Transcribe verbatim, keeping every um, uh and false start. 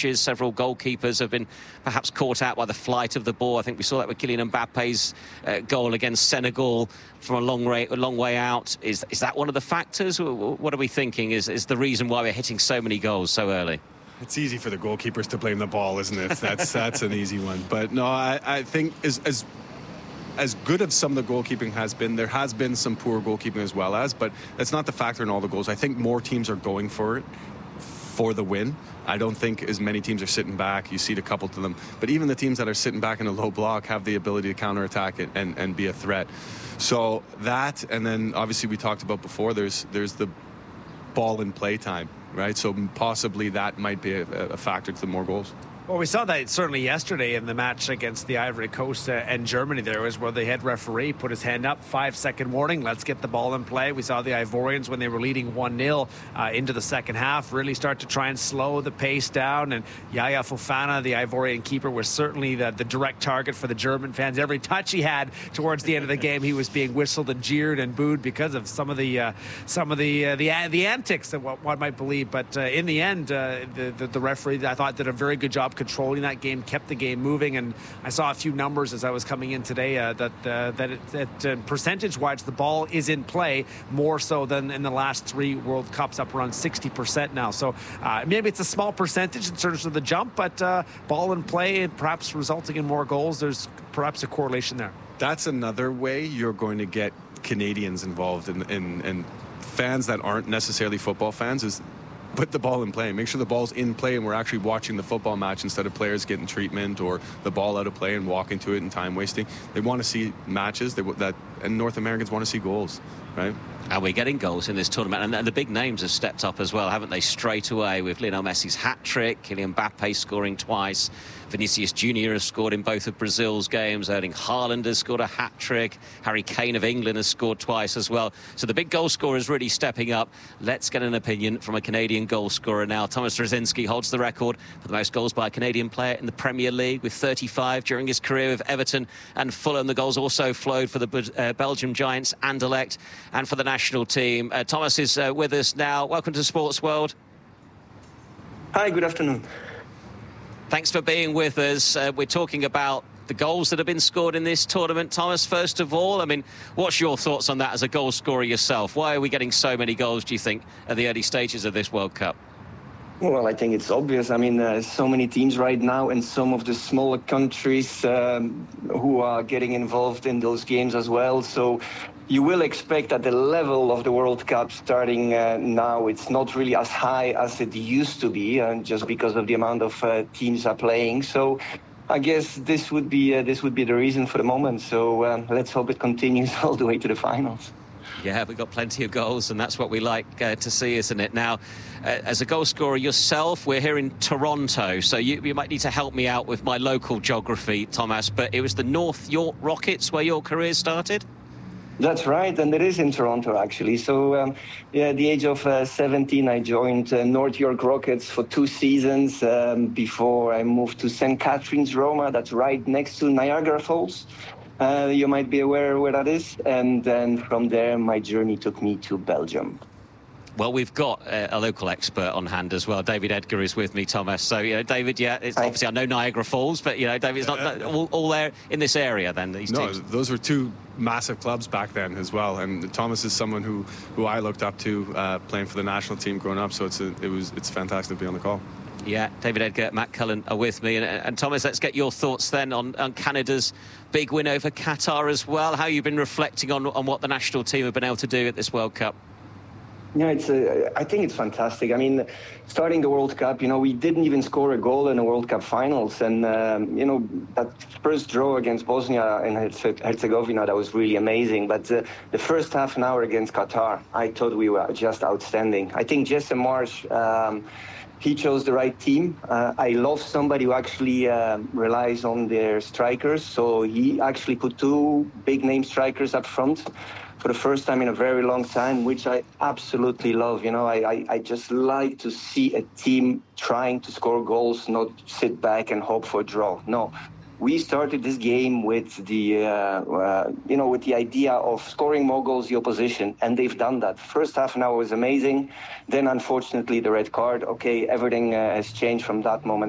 matches. Several goalkeepers have been perhaps caught out by the flight of the ball. I think we saw that with Kylian Mbappe's uh, goal against Senegal from a long way, a long way out. Is, is that one of the factors? What are we thinking is, is the reason why we're hitting so many goals so early? It's easy for the goalkeepers to blame the ball, isn't it? That's that's an easy one. But no, I, I think as, as as good as some of the goalkeeping has been, there has been some poor goalkeeping as well as, but that's not the factor in all the goals. I think more teams are going for it for the win. I don't think as many teams are sitting back. You see a couple to them. But even the teams that are sitting back in a low block have the ability to counterattack it and, and be a threat. So that, and then obviously we talked about before, there's there's the ball in play time, right? So possibly that might be a, a factor to the more goals. Well, we saw that certainly yesterday in the match against the Ivory Coast uh, and Germany. There was where the head referee put his hand up, five second warning, let's get the ball in play. We saw the Ivorians, when they were leading one nil uh, into the second half, really start to try and slow the pace down. And Yaya Fofana, the Ivorian keeper, was certainly the, the direct target for the German fans. Every touch he had towards the end of the game, he was being whistled and jeered and booed because of some of the uh, some of the uh, the, uh, the antics that one, one might believe. But uh, in the end, uh, the, the the referee, I thought, did a very good job controlling that game, kept the game moving. And I saw a few numbers as I was coming in today uh, that uh, that, it, that uh, percentage-wise the ball is in play more so than in the last three World Cups, up around sixty percent now. So uh, maybe it's a small percentage in terms of the jump, but uh, ball in play, perhaps resulting in more goals, there's perhaps a correlation there. That's another way you're going to get Canadians involved in, in, in fans that aren't necessarily football fans, is put the ball in play. Make sure the ball's in play and we're actually watching the football match instead of players getting treatment or the ball out of play and walking to it and time wasting. They want to see matches they, that, and North Americans want to see goals, right? And we're getting goals in this tournament, and, and the big names have stepped up as well, haven't they? Straight away with Lionel Messi's hat-trick, Kylian Mbappe scoring twice, Vinicius Junior has scored in both of Brazil's games, Erling Haaland has scored a hat-trick, Harry Kane of England has scored twice as well. So the big goal scorer is really stepping up. Let's get an opinion from a Canadian goal scorer now. Thomas Rosiński holds the record for the most goals by a Canadian player in the Premier League with thirty-five during his career with Everton and Fulham. The goals also flowed for the uh, Belgium Giants, Anderlecht, and for the national team. Uh, Thomas is uh, with us now. Welcome to Sports World. Hi, good afternoon. Thanks for being with us. Uh, we're talking about the goals that have been scored in this tournament. Thomas, first of all, I mean, what's your thoughts on that as a goal scorer yourself? Why are we getting so many goals, do you think, at the early stages of this World Cup? Well, I think it's obvious. I mean, uh, so many teams right now, and some of the smaller countries um, who are getting involved in those games as well. So you will expect at the level of the World Cup starting uh, now, it's not really as high as it used to be, uh, just because of the amount of uh, teams are playing. So I guess this would be uh, this would be the reason for the moment. So um, let's hope it continues all the way to the finals. Yeah, we've got plenty of goals, and that's what we like uh, to see, isn't it? Now, uh, as a goal scorer yourself, we're here in Toronto, so you, you might need to help me out with my local geography, Thomas, but it was the North York Rockets where your career started? That's right, and it is in Toronto, actually. So, um, yeah, at the age of uh, seventeen, I joined uh, North York Rockets for two seasons um, before I moved to Saint Catharines, Roma. That's right next to Niagara Falls. Uh, you might be aware where that is. And then from there, my journey took me to Belgium. Well, we've got uh, a local expert on hand as well. David Edgar is with me, Thomas. So, you know, David, yeah, it's Hi. Obviously I know Niagara Falls, but, you know, David's not uh, all, all there in this area then, these no, teams. Those were two massive clubs back then as well. And Thomas is someone who, who I looked up to uh, playing for the national team growing up. So it's a, it was it's fantastic to be on the call. Yeah, David Edgar, Matt Cullen are with me. And, and Thomas, let's get your thoughts then on, on Canada's big win over Qatar as well. How you've been reflecting on, on what the national team have been able to do at this World Cup? Yeah, it's. Uh, I think it's fantastic. I mean, starting the World Cup, you know, we didn't even score a goal in the World Cup finals. And, um, you know, that first draw against Bosnia and Herzegovina, that was really amazing. But uh, the first half an hour against Qatar, I thought we were just outstanding. I think Jesse Marsch, um, he chose the right team. Uh, I love somebody who actually uh, relies on their strikers. So he actually put two big-name strikers up front for the first time in a very long time, which I absolutely love. You know, I, I, I just like to see a team trying to score goals, not sit back and hope for a draw. No, we started this game with the, uh, uh, you know, with the idea of scoring more goals the opposition, and they've done that. First half an hour was amazing. Then, unfortunately, the red card. Okay, everything uh, has changed from that moment.